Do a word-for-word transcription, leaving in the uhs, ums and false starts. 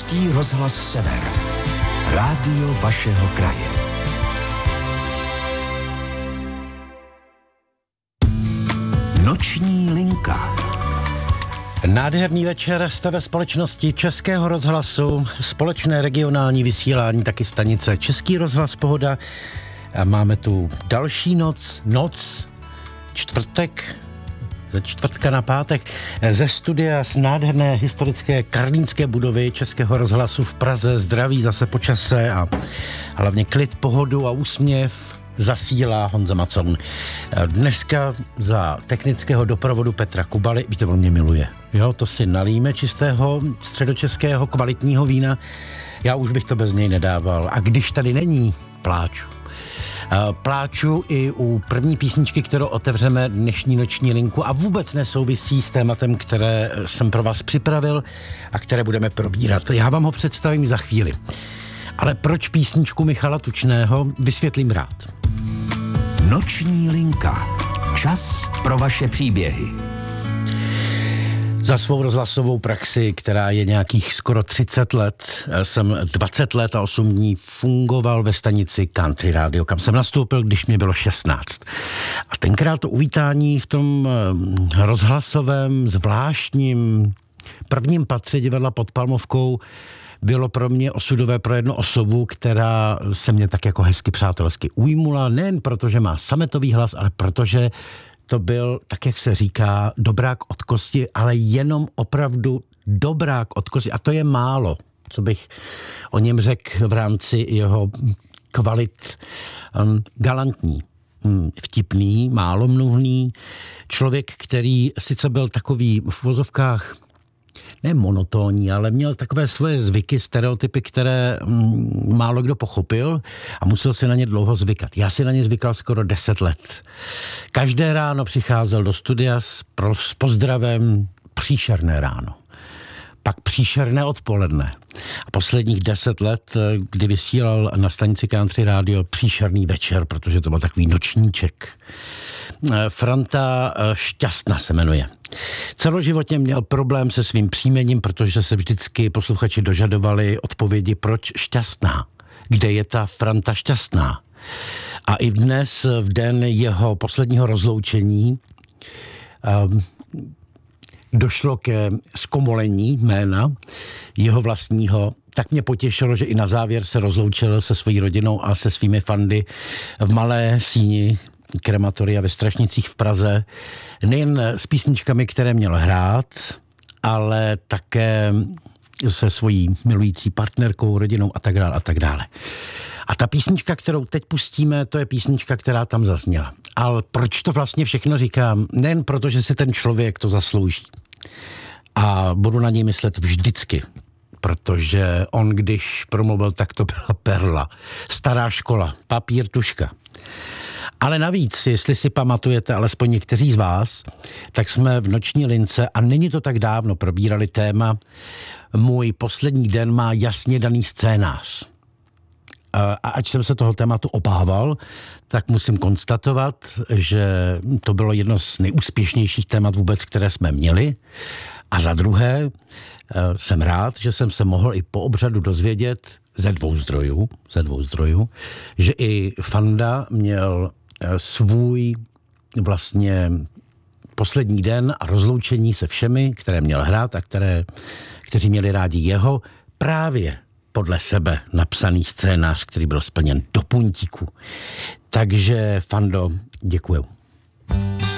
Český rozhlas Sever. Rádio vašeho kraje. Noční linka. Nádherný večer jste ve společnosti Českého rozhlasu, společné regionální vysílání, taky stanice Český rozhlas Pohoda. A máme tu další noc, noc, čtvrtek, ze čtvrtka na pátek, ze studia z nádherné historické karlínské budovy Českého rozhlasu v Praze. Zdraví zase po čase a hlavně klid, pohodu a úsměv zasílá Honza Macoun. Dneska za technického doprovodu Petra Kubaly, víte, on mě miluje. Jo, to si nalíme čistého středočeského kvalitního vína. Já už bych to bez něj nedával. A když tady není, pláču. Pláču i u první písničky, kterou otevřeme dnešní noční linku a vůbec nesouvisí s tématem, které jsem pro vás připravil a které budeme probírat. Já vám ho představím za chvíli. Ale proč písničku Michala Tučného, vysvětlím rád. Noční linka. Čas pro vaše příběhy. Za svou rozhlasovou praxi, která je nějakých skoro třicet let, jsem dvacet let a osm dní fungoval ve stanici Country Radio, kam jsem nastoupil, když mě bylo šestnáct. A tenkrát to uvítání v tom rozhlasovém, zvláštním prvním patře divadla pod Palmovkou bylo pro mě osudové pro jednu osobu, která se mě tak jako hezky přátelsky ujmula, nejen protože má sametový hlas, ale protože to byl, tak jak se říká, dobrák od kosti, ale jenom opravdu dobrák od kosti. A to je málo, co bych o něm řekl v rámci jeho kvalit. Um, galantní, um, vtipný, málomluvný. Člověk, který sice byl takový v uvozovkách ne monotónní, ale měl takové svoje zvyky, stereotypy, které mm, málo kdo pochopil a musel si na ně dlouho zvykat. Já si na ně zvykal skoro deset let. Každé ráno přicházel do studia s, pro, s pozdravem příšerné ráno. Pak příšerné odpoledne. A posledních deset let, kdy vysílal na stanici Country Radio příšerný večer, protože to byl takový nočníček. Franta Šťastna se jmenuje. Celoživotně měl problém se svým příjmením, protože se vždycky posluchači dožadovali odpovědi, proč Šťastná. Kde je ta Franta Šťastná? A i dnes, v den jeho posledního rozloučení, um, došlo ke zkomolení jména jeho vlastního. Tak mě potěšilo, že i na závěr se rozloučil se svojí rodinou a se svými fandy v malé síni krematoria ve Strašnicích v Praze. Nejen s písničkami, které měl hrát, ale také se svojí milující partnerkou, rodinou a tak dále a tak dále. A ta písnička, kterou teď pustíme, to je písnička, která tam zazněla. Ale proč to vlastně všechno říkám? Nejen proto, že si ten člověk to zaslouží. A budu na něj myslet vždycky, protože on, když promluvil, tak to byla perla. Stará škola, papír, tužka. Ale navíc, jestli si pamatujete, alespoň někteří z vás, tak jsme v noční lince, a není to tak dávno, probírali téma Můj poslední den má jasně daný scénář. A ať jsem se toho tématu obával, tak musím konstatovat, že to bylo jedno z nejúspěšnějších témat vůbec, které jsme měli. A za druhé, jsem rád, že jsem se mohl i po obřadu dozvědět ze dvou zdrojů, ze dvou zdrojů, že i Fanda měl svůj vlastně poslední den a rozloučení se všemi, které měl hrát a které, kteří měli rádi jeho, právě podle sebe napsaný scénář, který byl splněn do puntíku. Takže, Fando, děkuju.